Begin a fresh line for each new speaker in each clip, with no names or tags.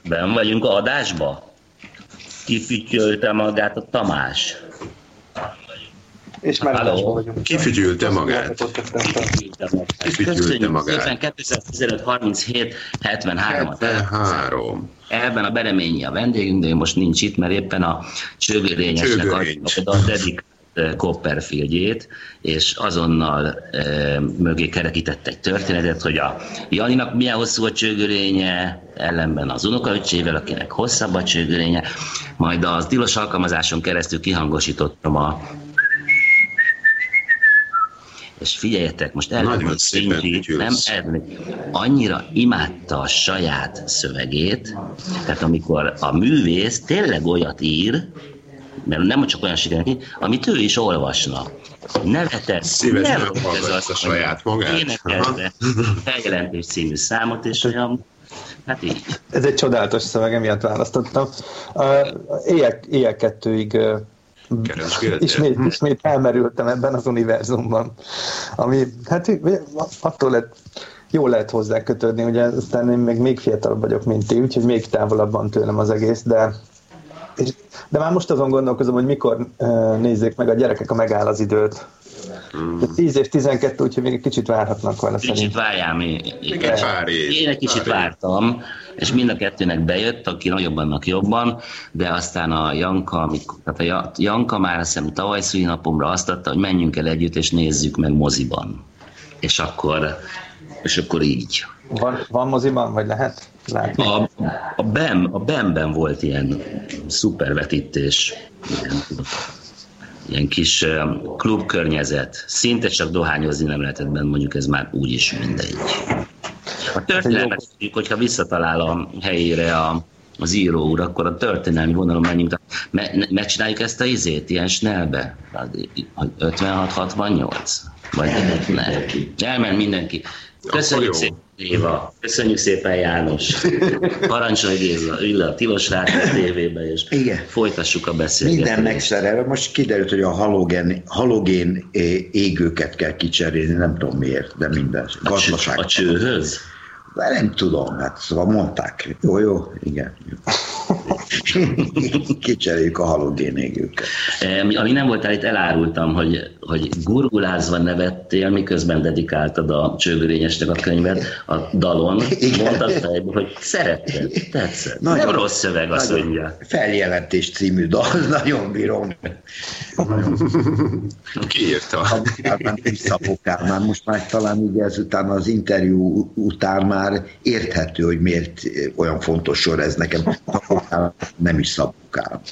Ben vagyunk adásba? Kifütyölte magát a Tamás.
És már adásban vagyunk.
Kifütyülte magát. Kifütyülte magát.
Szépen 2015 37 73.
73.
Ebben a Bereményi a vendégünk, de ő most nincs itt, mert éppen a Csőgörényesnek adta a dedikált Copperfieldjét, és azonnal mögé kerekített egy történetet, hogy a Janinak milyen hosszú a csőgörénye, ellenben az unokaöccsével, akinek hosszabb a csőgörénye, majd az tilos alkalmazáson keresztül kihangosítottam a... És figyeljetek, most
nagyon szépen
annyira imádta a saját szövegét, tehát amikor a művész tényleg olyat ír, mert nem csak olyan sikernek, amit ő is olvasna. Nevetett,
szívesen hallgatsz a saját magát.
Énekezve Feljelentés című számot, és olyan, hát így.
Ez egy csodálatos szöveg, emiatt választottam. Éjjel 2-ig ismét elmerültem ebben az univerzumban, ami hát attól jól lehet hozzá kötődni, ugye aztán én még fiatalabb vagyok, mint ti, úgyhogy még távolabb van tőlem az egész, de már most azon gondolkozom, hogy mikor nézzék meg a gyerekek a Megáll az időt. 10 és 12, úgyhogy még egy kicsit várhatnak vele szerintem.
Kicsit várjál, én egy kicsit vártam, és mind a kettőnek bejött, aki nagyobb annak jobban, de aztán a Janka már azt hiszem tavaly szülinapomra azt adta, hogy menjünk el együtt, és nézzük meg moziban. És akkor így.
Van moziban, vagy lehet látni?
A BEM-ben volt ilyen szupervetítés, ilyen kis klubkörnyezet. Szinte csak dohányozni nem lehetett benne, mondjuk ez már úgyis mindegy. A történelmet tudjuk, hogyha visszatalál a helyére az író úr, akkor a történelmi vonalon menjünk. Megcsináljuk ezt a ilyen snellbe? 56-68? Vagy ne? Elment mindenki. Köszönjük szépen, Éva. Köszönjük szépen, János. Parancsolj, Géza, ülj le a Tilos Rádió tévébe, és folytassuk a beszélgetést.
Minden megszerelve. Most kiderült, hogy a halogén égőket kell kicserélni, nem tudom miért, de minden.
Gazdaság. A csőhöz?
De nem tudom, hát szóval mondták. Jó, igen. Kicseréljük a halogén égőket.
Ami nem voltál itt, elárultam, hogy gurgulázva nevettél, miközben dedikáltad a Csőgörényesnek a könyvet a dalon. Mondtad fejből, hogy szeretted, tetszett. Nem rossz szöveg, azt mondja.
Feljelentés című dal, nagyon bírom.
Ki írta?
Már most már talán ugye ezután az interjú után már érthető, hogy miért olyan fontos sor ez nekem. Nem is Szabókám.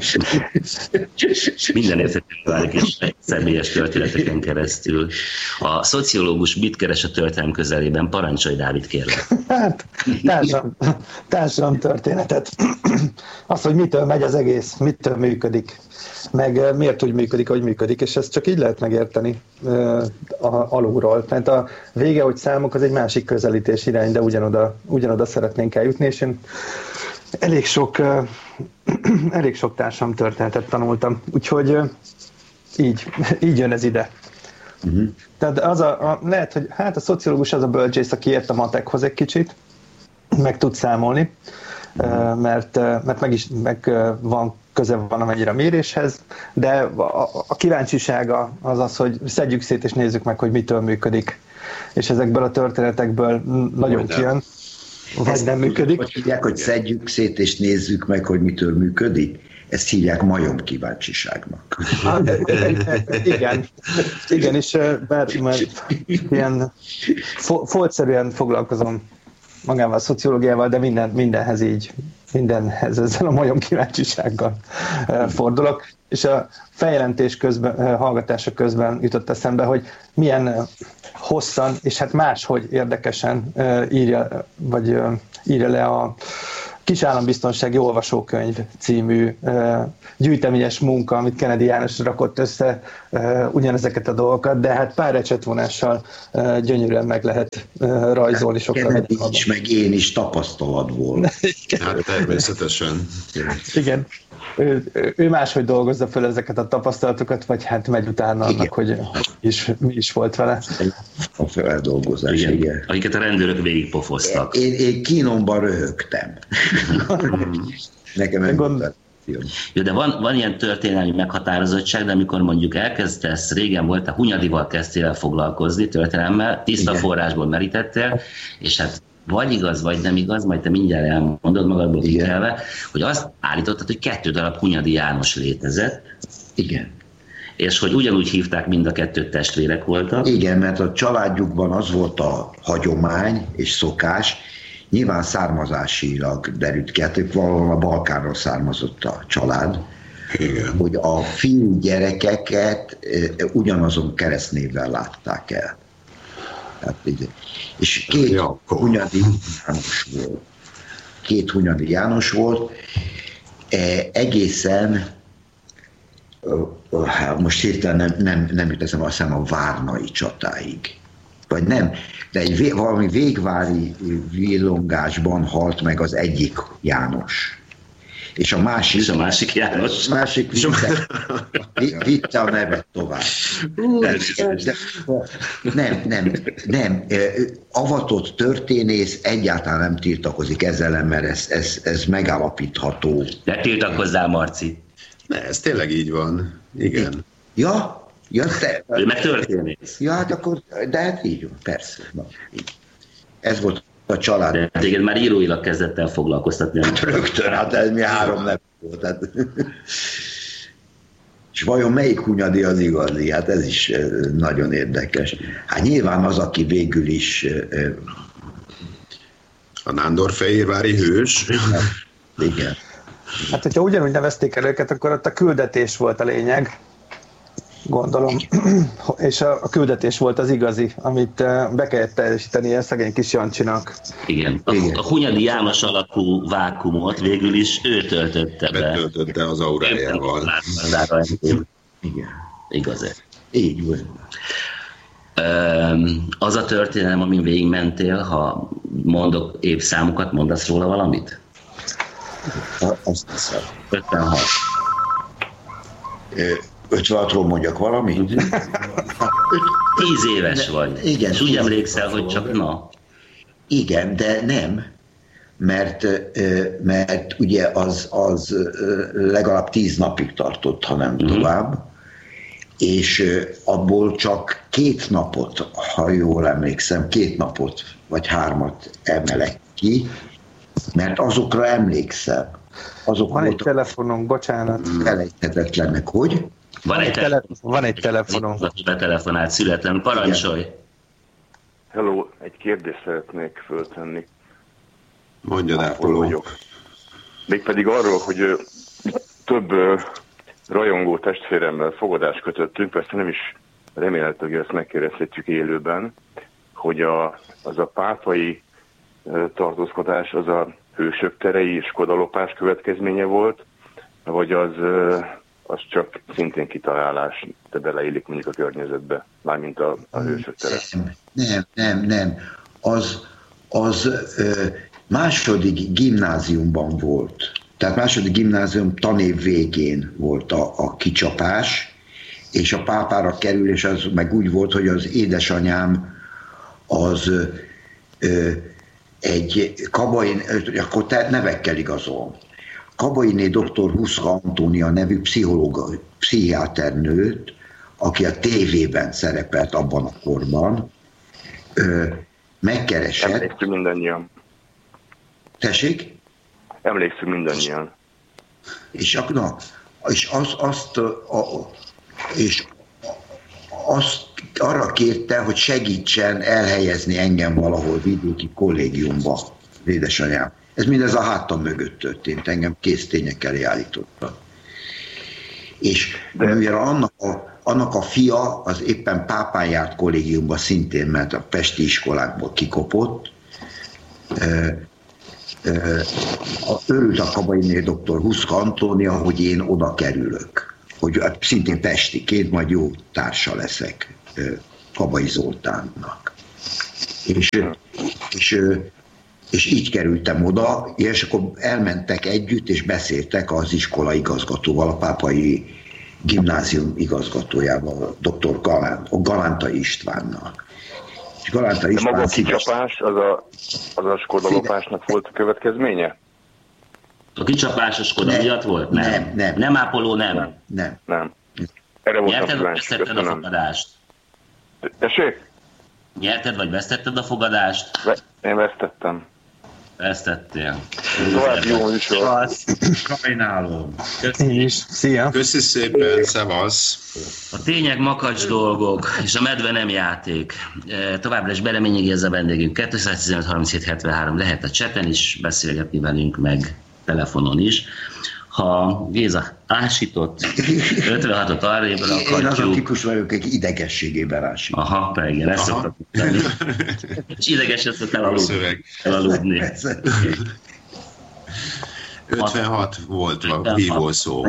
Minden érthető válik, és személyes történeteken keresztül. A szociológus mit keres a történelem közelében? Parancsolj, Dávid, kérlek.
Hát, társadalom történetet. Az, hogy mitől megy az egész, mitől működik, meg miért úgy működik, ahogy működik, és ezt csak így lehet megérteni alulról. Tehát a vége, hogy számok, az egy másik közelítés irány, de ugyanoda szeretnénk eljutni, és én elég sok társam történetet tanultam, úgyhogy így jön ez ide. Uh-huh. Tehát lehet, hogy hát a szociológus az a bölcsész, aki ért a matekhoz egy kicsit, meg tud számolni, mert van köze van amennyire a méréshez, de a kíváncsisága az, hogy szedjük szét és nézzük meg, hogy mitől működik. És ezekből a történetekből nagyon kijön. Vagy nem működik.
Hogy hívják, hogy szedjük szét és nézzük meg, hogy mitől működik? Ezt hívják majom kíváncsiságnak.
Igen, és mert ilyen foltszerűen foglalkozom magával a szociológiával, de mindenhez ezzel a majom kíváncsisággal fordulok. És a feljelentés közben, hallgatása közben jutott eszembe, hogy milyen hosszan, és hát máshogy érdekesen írja le a Kis állambiztonsági olvasókönyv című gyűjteményes munka, amit Kennedy János rakott össze ugyanezeket a dolgokat, de hát pár ecsetvonással gyönyörűen meg lehet rajzolni sokkal.
Kennedy is, meg én is tapasztalatból.
Hát természetesen.
Igen. ő máshogy dolgozza föl ezeket a tapasztalatokat, vagy hát megy utána annak, hogy mi is volt vele.
A feldolgozás, igen.
Akiket a rendőrök végigpofoztak.
Én kínomban röhögtem. Nekem
jó, de van ilyen történelmi meghatározottság, de amikor mondjuk elkezdesz, régen volt, a Hunyadival kezdtél el foglalkozni történelemmel, tiszta forrásból merítettél, és hát vagy igaz, vagy nem igaz, majd te mindjárt elmondod magadból kikelve, hogy azt állítottad, hogy 2 darab Hunyadi János létezett.
Igen.
És hogy ugyanúgy hívták, mind a 2 testvérek voltak.
Igen, mert a családjukban az volt a hagyomány és szokás, nyilván származásilag derült ki, hát valahol a Balkánról származott a család, igen, hogy a fiú gyerekeket ugyanazon keresztnévvel látták el. Hát, és 2 Hunyadi János volt. 2 Hunyadi János volt, egészen, most hirtelen nem jut eszembe, azt hiszem a várnai csatáig. Vagy nem, de valami végvári villongásban halt meg az egyik János. És a másik
János.
Másik vitte a nevet tovább. Nem. Avatott történész egyáltalán nem tiltakozik ezzel, mert ez megállapítható.
De tiltakozzál, Marci.
Ne, ez tényleg így van. Igen.
Ja,
ő meg történész.
Ja, hát akkor, de hát így van, persze. Na, így. Ez volt a család.
De téged már íróilag kezdett el foglalkoztatni.
Hát rögtön, hát ez mi 3 nem volt. Hát. És vajon melyik Hunyadi az igazi? Hát ez is nagyon érdekes. Hát nyilván az, aki végül is...
A nándorfehérvári hős.
Igen.
Hát, hogyha ugyanúgy nevezték el őket, akkor ott a küldetés volt a lényeg, gondolom. És a küldetés volt az igazi, amit be kellett teljesíteni a szegény kis Jancsinak.
Igen. A Hunyadi János alakú vákumot végül is ő töltötte be.
Betöltötte az aurájával.
Igen.
Igaz-e?
Így volt.
Az a történelem, amin végigmentél, ha mondok évszámokat, mondasz róla valamit?
Azt hiszem.
56.
56-ról mondjak valamit?
10 éves vagy.
Igen.
És úgy emlékszel, hogy csak na.
Igen, de nem, mert ugye az legalább 10 napig tartott, ha nem tovább, és abból csak 2 napot, ha jól emlékszem, 2 napot vagy 3 emelek ki, mert azokra emlékszem.
Van egy telefonunk, bocsánat.
Felejthetetlenek, hogy?
Van egy telefonunk.
Betelefonált születlen, parancsolj!
Hello, egy kérdést szeretnék föltenni.
Mondjad, Ápoló.
Mégpedig arról, hogy több rajongó testvéremmel fogadást kötöttünk, persze nem is remélhetőleg ezt megkérdezhetjük élőben, hogy az a pápai tartózkodás az a Hősök terei és kodalopás következménye volt, vagy az csak szintén kitalálás, de beleillik mondjuk a környezetbe, mármint a Hősök tere.
Nem. Az második gimnáziumban volt. Tehát második gimnázium tanév végén volt a kicsapás, és a pápára kerülés az meg úgy volt, hogy az édesanyám az egy Kabai, akkor nevekkel igazol. Kabainé dr. Huszka Antónia nevű pszichiáternőt, aki a tévében szerepelt abban a korban, megkeresett.
Emlékszünk mindannyian.
Tessék?
Emlékszünk mindannyian.
És azt arra kérte, hogy segítsen elhelyezni engem valahol vidéki kollégiumba, édesanyám. Ez mindez a hátam mögött történt, engem késztényekkel állította. És mivel annak a fia az éppen pápán járt kollégiumba szintén, mert a pesti iskolákból kikopott, örült a Kabainé dr. Huszka Antónia, hogy én oda kerülök. Hogy szintén pestiként majd jó társa leszek Kabai Zoltánnak. És És így kerültem oda, és akkor elmentek együtt, és beszéltek az iskola igazgatóval, a Pápai Gimnázium igazgatójával, dr. Galántai Istvánnal. És Galántai István
maga a kicsapás, az a Skoda lopásnak volt a következménye?
A kicsapás a Skoda miatt volt? Nem. Nem ápoló, nem.
Nem.
Erre voltam
Nyerted, vagy
kíváncsi.
vesztetted a fogadást?
Tessék?
Nyerted, vagy vesztetted a fogadást?
Én vesztettem.
Vesztettél.
Tovább jó műsor.
Sajnálom.
Én is. Szia.
Köszi szépen, szevasz.
A tények makacs dolgok, és a medve nem játék. Továbbra is Bereményi ez a vendégünk. 215 37 73. Lehet a chaten is beszélgetni velünk, meg telefonon is. Ha Géza ásított 56-ot arrébb rakhatjuk.
Én az a típus vagyok, egy idegességében ásít.
Aha, igen, ezt szoktak tenni. És idegeset szoktak elaludni.
56 volt a hívó szó.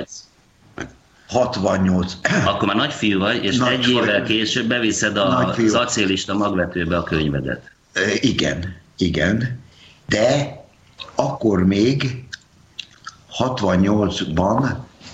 68.
Akkor már nagyfiú vagy, és egy évvel később beviszed az acélista magvetőbe a könyvedet.
Igen. De akkor még 68-ban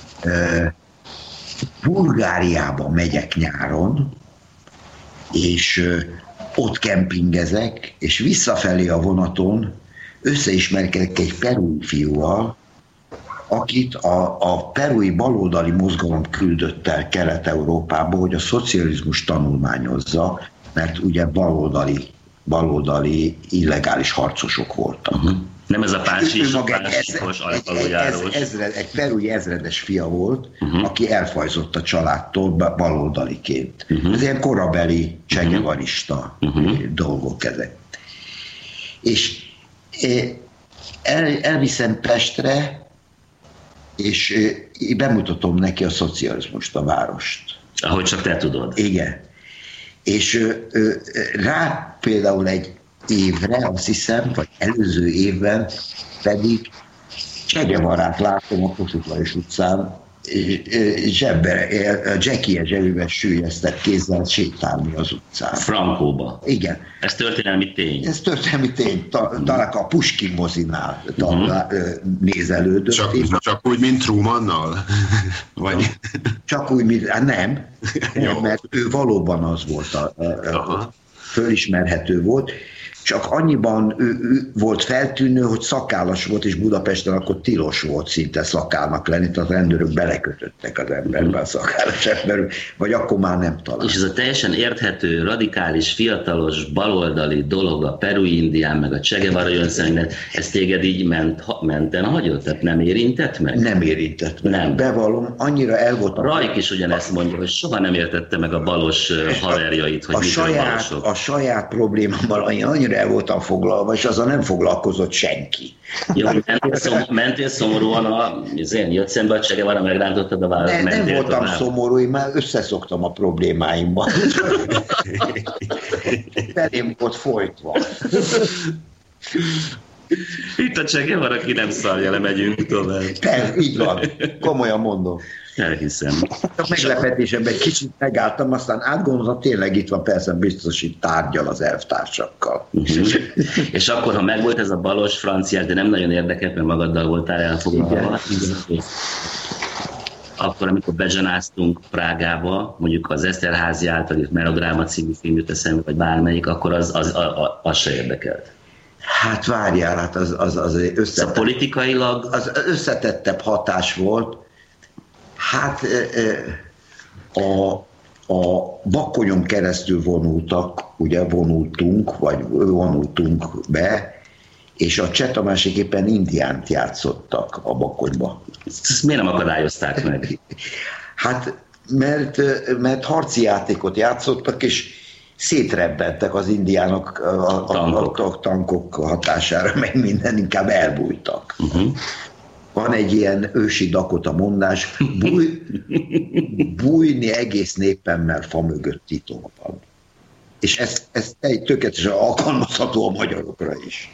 Bulgáriába megyek nyáron, és ott kempingezek, és visszafelé a vonaton összeismerkedek egy perui fiúval, akit a perui baloldali mozgalom küldött el Kelet-Európába, hogy a szocializmus tanulmányozza, mert ugye baloldali illegális harcosok voltak.
Nem ez a pársikos alapalójárós.
Egy perui ezredes fia volt, aki elfajzott a családtól baloldaliként. Ez ilyen korabeli csegevarista dolgok ezek. És elviszem Pestre, és bemutatom neki a szocializmust, a várost.
Ahogy csak te tudod.
Igen. És rá például egy évre, azt hiszem, vagy előző évben pedig Che Guevarát látom a Kossuth Lajos utcán, Jackie zsebében süllyesztett kézzel sétálni az utcán.
Frankóba.
Igen.
Ez történelmi tény.
Ez történelmi tény. Talán a Puskin mozinál nézelődött.
Csak úgy, mint Trumannal? Vagy?
Csak úgy, mint... Nem, mert ő valóban az volt, fölismerhető volt. Csak annyiban ő volt feltűnő, hogy szakállas volt, és Budapesten akkor tilos volt szinte szakálnak lenni, tehát a rendőrök belekötöttek az emberbe a szakállas emberül, vagy akkor már nem talán.
És ez a teljesen érthető, radikális, fiatalos, baloldali dolog a perui indián, meg a Che Guevara jönszerűen, ez téged így menten hagyott? Tehát nem érintett meg?
Nem érintett meg. Nem. Bevallom, annyira el volt.
Rajk is ugyanezt mondja, hogy soha nem értette meg a balos haverjait, hogy
a saját problémámmal annyira el voltam foglalva, és azzal nem foglalkozott senki.
Jó, mentél szomorúan, jött szembe a Che Guevara, megrántottad a vállalat?
Nem voltam szomorú, én már összeszoktam a problémáimban. Felém volt folytva.
Itt a Che Guevara, ki nem szarja le, megyünk tovább.
Így van, komolyan mondom.
Elhiszem.
A meglepetésemben egy kicsit megálltam, aztán átgondoltam, tényleg itt van, persze biztos, hogy tárgyal az elvtársakkal.
És akkor, ha megvolt ez a balos franciás, de nem nagyon érdekelt, mert magaddal voltál elfoglalva. Akkor, amikor bezsanáztunk Prágába, mondjuk az Eszterházy által írt Melodráma című film jut eszembe, vagy bármelyik, akkor az se érdekelt.
Hát várjál, hát az összetett,
politikailag
az összetettebb hatás volt. Hát a Bakonyon keresztül vonultunk be, és a Cseh Tamásék éppen indiánt játszottak a Bakonyba.
Ezt miért nem akadályozták meg?
Hát, mert harci játékot játszottak, és szétrebbentek az indiánok a tankok hatására, meg minden, inkább elbújtak. Van egy ilyen ősi Dakota mondás, bújni egész népemmel fa mögött titokban. És ez tökéletesen alkalmazható a magyarokra is.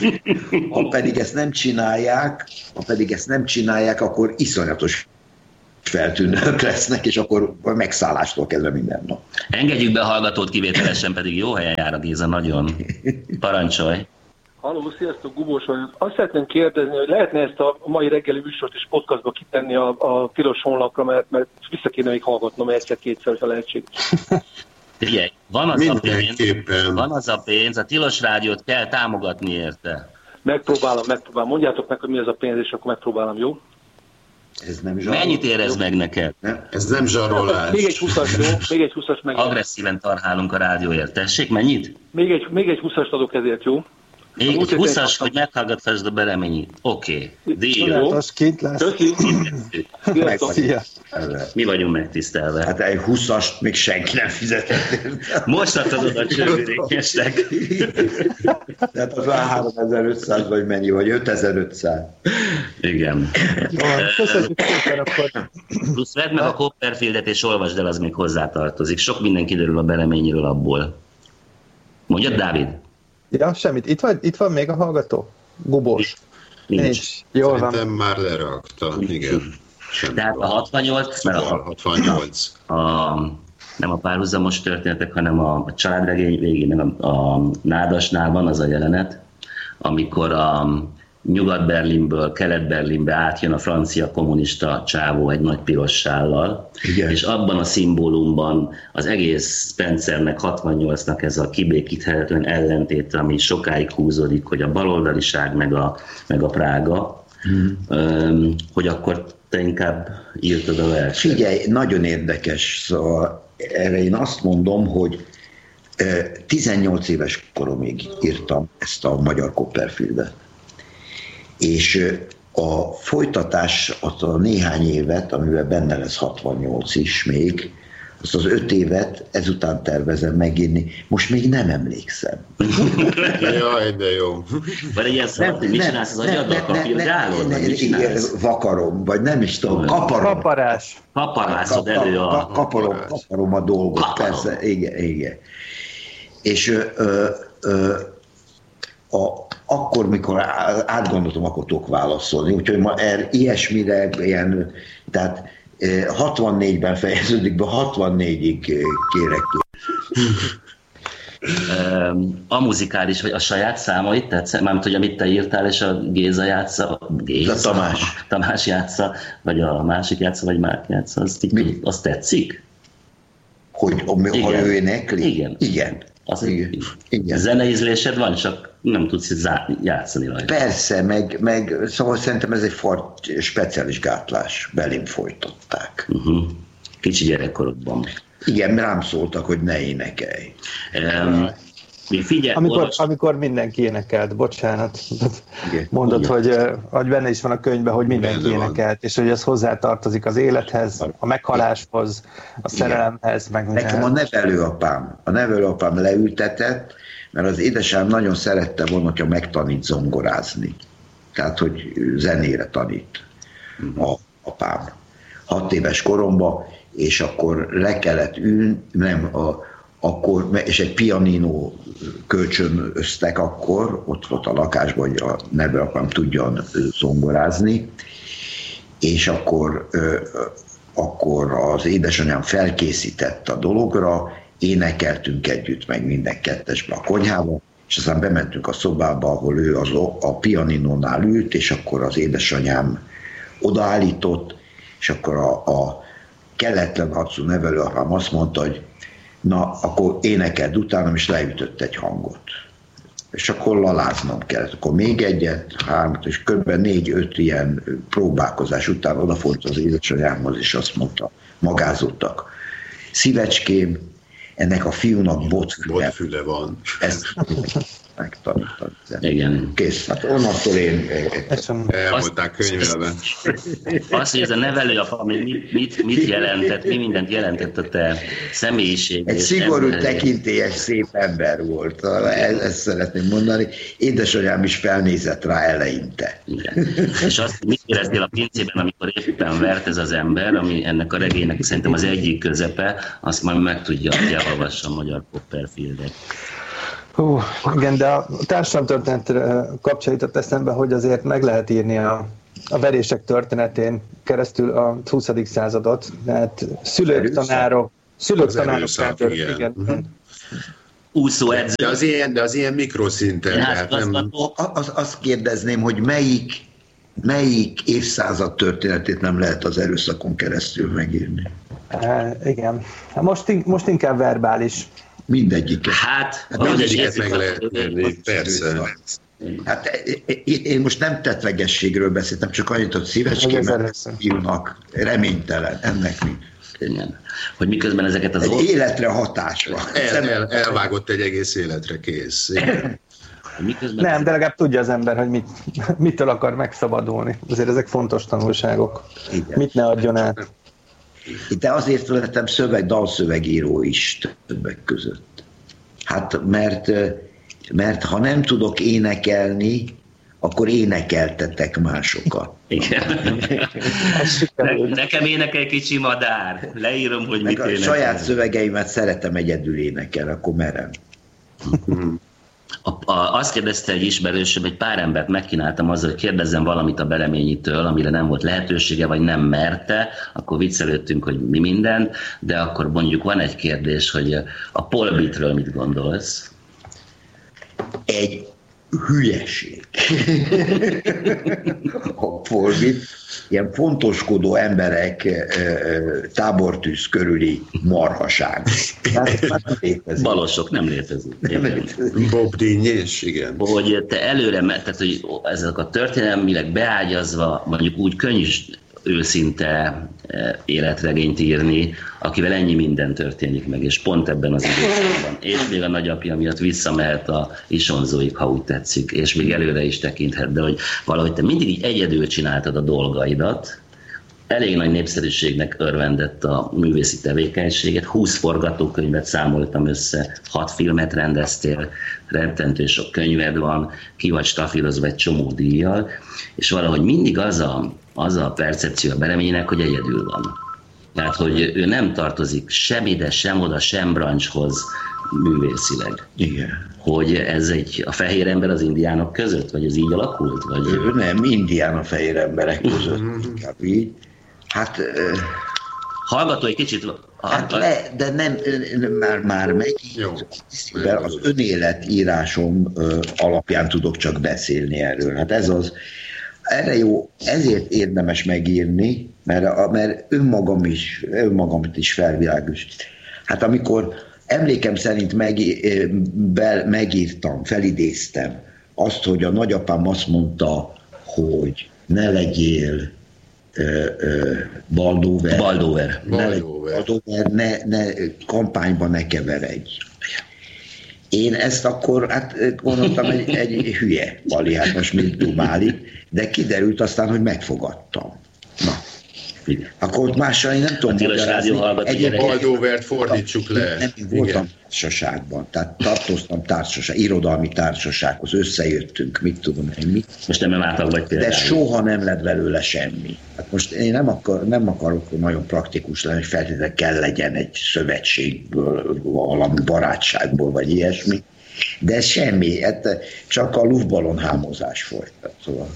Ha pedig ezt nem csinálják, akkor iszonyatos feltűnők lesznek, és akkor megszállástól kezdve minden nap.
Engedjük be a hallgatót, kivételesen pedig jó helyen jár a Géza, nagyon. Parancsolj!
Halló, sziasztok, Gubós vagyok. Azt szeretném kérdezni, hogy lehetne ezt a mai reggeli műsort is podcastba kitenni a tilos honlapra, mert vissza kéne még hallgatnom egyszer-kétszer, ha lehetséges.
Figyelj, van az a pénz, a Tilos Rádiót kell támogatni érte.
Megpróbálom. Mondjátok meg, hogy mi az a pénz, és akkor megpróbálom, jó?
Ez nem zsarolás.
Mennyit érez meg neked?
Ez nem zsarolás.
Még egy 20-as, jó? Még egy 20-as meg.
Agresszíven tarhálunk a rádióért. Tessék, mennyit?
Még egy 20-as adok ezért, jó?
Még egy 20-as, hogy meghallgathasd a Bereményit. Oké. Díj.
Kint lesz.
Mi vagyunk megtisztelve.
Hát egy 20-ast még senki nem fizetett.
Most adod a csőrülékesnek.
Tehát az már 3500 vagy mennyi, vagy 5500.
Igen.
Köszönjük szépen akkor.
Plusz vedd meg a Copperfieldet és olvasd el, az még hozzátartozik. Sok minden kiderül a Bereményiről abból. Mondjad, Dávid?
Ja, semmit. Itt van még a hallgató? Gubós.
Nincs.
Jól van.
Szerintem már lerakta, igen.
Tehát a 68, mert
68.
Nem a párhuzamos történetek, hanem a családregény végén, a Nádasnál van az a jelenet, amikor a Nyugat-Berlinből Kelet-Berlinbe átjön a francia kommunista csávó egy nagy piros sállal, igen. És abban a szimbólumban az egész Spencernek, 68-nak ez a kibékíthetetlen ellentét, ami sokáig húzódik, hogy a baloldaliság meg a Prága, hogy akkor te inkább írtad a verset.
Figyelj, nagyon érdekes, szóval erre én azt mondom, hogy 18 éves koromig írtam ezt a magyar Copperfieldet. És a folytatás, az a néhány évet, amivel benne lesz 68 is még, azt az 5 évet ezután tervezem megírni. Most még nem emlékszem.
Jaj, de jó.
Vagy egy ilyen szart, hogy mit csinálsz az agyaddal, kapirgálod?
Vakarom, vagy nem is tudom, kaparom.
Kaparászod elő a...
Kaparom a dolgot, persze, igen. És akkor, mikor átgondoltam, akkor tudok válaszolni. Úgyhogy ma ilyesmire ilyen, tehát 64-ben fejeződik be, 64-ig kérek ki.
A muzikális, vagy a saját számait, tehát mármint, hogy amit te írtál, és a Géza játsza, Tamás játsza, vagy a másik játsza, vagy Márk játsza, azt tetszik?
Hogy ő énekli?
Igen. Igen. Zeneízlésed van, csak nem tudsz játszani rajta.
Persze, meg szóval szerintem ez egy speciális gátlás, belém folytották.
Kicsi gyerekkorodban.
Igen, rám szóltak, hogy ne énekelj.
Amikor mindenki énekelt, bocsánat, mondod, hogy benne is van a könyvben, hogy mindenki énekelt, és hogy ez hozzátartozik az élethez, a meghaláshoz, a szerelemhez.
Nekem a nevelőapám leültetett, mert az édesem nagyon szerette volna, hogyha megtanít zongorázni. Tehát, hogy zenére tanít apám. 6 éves koromban, és akkor le kellett ülni, és egy pianino kölcsönöztek akkor, ott volt a lakásban, hogy a nevelőapám tudjon zongorázni, és akkor az édesanyám felkészített a dologra, énekeltünk együtt, meg minden kettesbe a konyhába, és aztán bementünk a szobába, ahol ő a pianinónál ült, és akkor az édesanyám odaállított, és akkor a kelletlen arcú nevelőapám azt mondta, hogy na, akkor énekeld utánam, és leütött egy hangot. És akkor laláznom kellett. Akkor még egyet, 3, és kb. 4-5 ilyen próbálkozás után odafordult az édesanyámhoz, és azt mondta, magázottak. Szívecském, ennek a fiúnak botfüle
van.
Ezt megtanítani.
Igen.
Kész. Hát onnantól én...
Elmondták könyvelben.
Azt, hogy ez a nevelőapa mit jelentett, mi mindent jelentett a te személyiség.
Egy szigorú tekintélyes, szép ember volt. Ezt szeretném mondani. Édesanyám is felnézett rá eleinte.
Igen. És azt mit éreztél a pincében, amikor éppen vert ez az ember, ami ennek a regénynek szerintem az egyik közepe, azt majd megtudja, hogy elolvassa a magyar Copperfieldet.
Igen, de a társadalomtörténet kapcsán jutott eszembe, hogy azért meg lehet írni a a verések történetén keresztül a 20. századot, tehát szülők, tanárok, igen.
Úszóedző.
De az ilyen mikroszinten.
Azt kérdezném, hogy melyik évszázad történetét nem lehet az erőszakon keresztül megírni?
Igen. Most inkább verbális.
Mindegyiket.
Mindegyiket meg lehet írni, persze.
Hát én most nem tettvegességről beszéltem, csak annyit, hogy szívecskében fiúnak reménytelen, ennek mi?
Igen. Hogy miközben ezeket az...
Egy életre hatásra.
Elvágott egy egész életre, kész.
Nem, de legalább tudja az ember, hogy mitől akar megszabadulni. Azért ezek fontos tanulságok. Igen. Mit ne adjon át.
De azért lettem dalszövegíró is többek között. Hát mert ha nem tudok énekelni, akkor énekeltetek másokat.
Igen. Nekem énekel kicsi madár. Leírom, hogy mit énekel.
A saját szövegeimet szeretem egyedül énekelni, akkor merem.
Azt kérdezte egy ismerősöm, egy pár embert megkínáltam azzal, hogy kérdezzem valamit a Beleményitől, amire nem volt lehetősége, vagy nem merte, akkor viccelődtünk, hogy mi minden, de akkor mondjuk van egy kérdés, hogy a Paul Beatről mit gondolsz?
Egy hülyeség. A Paul Beat, ilyen fontoskodó emberek tábortűz körüli marhaság.
Balosok nem létezik.
Bob Dínyés, igen.
Hogy te előre, tehát hogy ezek a történelmileg beágyazva, mondjuk úgy könnyű őszinte életregényt írni, akivel ennyi minden történik meg, és pont ebben az időszakban. És még a nagyapja miatt visszamehet a isonzóig, ha úgy tetszik, és még előre is tekinthet, de hogy valahogy te mindig így egyedül csináltad a dolgaidat, elég nagy népszerűségnek örvendett a művészi tevékenységet, 20 forgatókönyvet számoltam össze, 6 filmet rendeztél, rettentő sok könyved van, ki vagy stafírozva egy csomó díjjal, és valahogy mindig az a percepció a Beleménynek, hogy egyedül van. Tehát, hogy ő nem tartozik sem ide, sem oda, sem brancshoz művészileg.
Igen.
Hogy ez a fehér ember az indiánok között? Vagy ez így alakult? Vagy...
Nem, indián a fehér emberek között. Inkább így. Hát...
Hallgató egy kicsit...
de nem, már megint az önéletírásom alapján tudok csak beszélni erről. Hát ez az... Erre jó, ezért érdemes megírni, mert önmagamat is felvilágosít. Hát amikor emlékem szerint megírtam, felidéztem azt, hogy a nagyapám azt mondta, hogy ne legyél Baldóver, ne kampányba ne keveredj. Én ezt akkor, gondoltam, egy hülye Bali, hát most mit dumálít, de kiderült aztán, hogy megfogadtam. Na, akkor ott mással én nem tudom
magyarázni.
Egy Baldóvert fordítsuk le.
Nem, én voltam társaságban, tehát tartoztam irodalmi társasághoz, összejöttünk, mit tudom én, mit.
Most nem átlag vagy például.
De soha nem lett belőle semmi. Hát most én nem akarok nagyon praktikus lenni, hogy feltétlenül kell legyen egy szövetségből, valami barátságból, vagy ilyesmi. De semmi, csak a luftballon hámozás folyt. Szóval.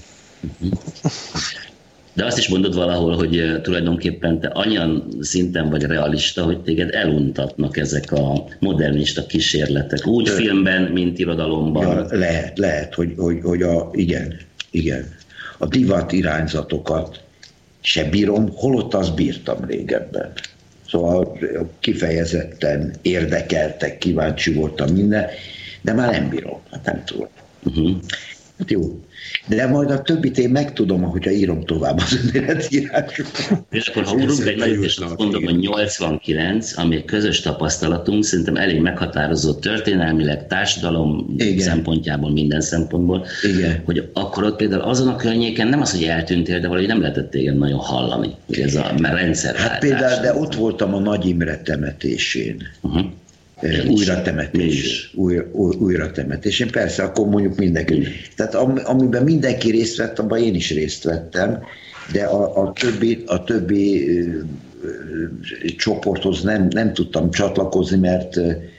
De azt is mondod valahol, hogy tulajdonképpen te annyian szinten vagy realista, hogy téged eluntatnak ezek a modernista kísérletek. Úgy filmben, mint irodalomban.
Ja, lehet, hogy igen. A divat irányzatokat se bírom, holott azt bírtam régebben. Szóval kifejezetten érdekeltek, kíváncsi voltam minden, de már nem bírom, hát nem tudom. Hát jó. De majd a többit én megtudom, ahogyha írom tovább az önéletírásokat.
És akkor, ha úrunk egy nagyot, és azt mondom, hogy 89, ami egy közös tapasztalatunk, szerintem elég meghatározó történelmileg, társadalom szempontjából, minden szempontból, hogy akkor ott például azon a környéken nem az, hogy eltűntél, de valahogy nem lehetett téged nagyon hallani, hogy ez a rendszerváltás.
Hát például, de ott voltam a Nagy Imre temetésén. Újratemetésén, persze, akkor mondjuk mindenki. Tehát amiben mindenki részt vett, abban én is részt vettem, de a többi csoporthoz nem tudtam csatlakozni, mert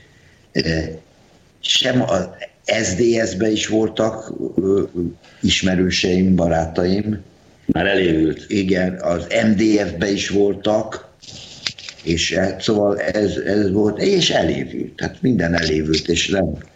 sem az SZDSZ-ben is voltak ismerőseim, barátaim,
Már elévült.
Igen, az MDF-be is voltak, és szóval ez volt, és elévült. Tehát minden elévült, és nem